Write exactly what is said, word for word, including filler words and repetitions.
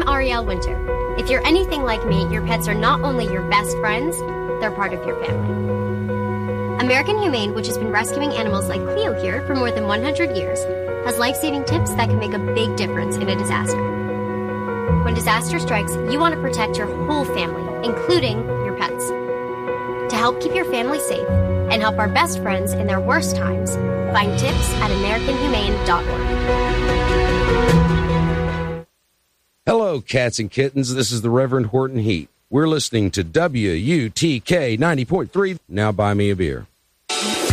Ariel Winter. If you're anything like me, your pets are not only your best friends, they're part of your family. American Humane, which has been rescuing animals like Cleo here for more than one hundred years, has life-saving tips that can make a big difference in a disaster. When disaster strikes, you want to protect your whole family, including your pets. To help keep your family safe and help our best friends in their worst times, find tips at american humane dot org. Hello, cats and kittens. This is the Reverend Horton Heat. We're listening to W U T K ninety point three. Now buy me a beer.